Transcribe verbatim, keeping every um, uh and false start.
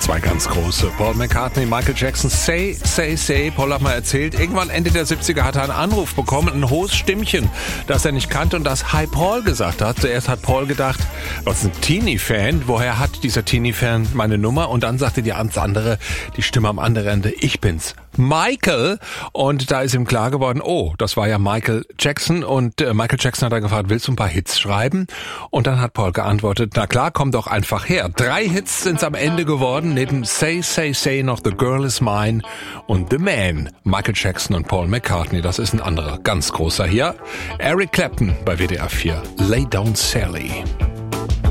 Zwei ganz große. Paul McCartney, Michael Jackson, Say, Say, Say. Paul hat mal erzählt, irgendwann Ende der siebziger hat er einen Anruf bekommen, ein hohes Stimmchen, das er nicht kannte und das Hi Paul gesagt hat. Zuerst hat Paul gedacht, was ist ein Teenie-Fan? Woher hat dieser Teenie-Fan meine Nummer? Und dann sagte die andere, die Stimme am anderen Ende, ich bin's. Michael. Und da ist ihm klar geworden, oh, das war ja Michael Jackson. Und äh, Michael Jackson hat dann gefragt, willst du ein paar Hits schreiben? Und dann hat Paul geantwortet, na klar, komm doch einfach her. Drei Hits sind's am Ende geworden, neben Say, Say, Say noch The Girl Is Mine und The Man. Michael Jackson und Paul McCartney, das ist ein anderer, ganz großer hier. Eric Clapton bei W D R vier, Lay Down Sally.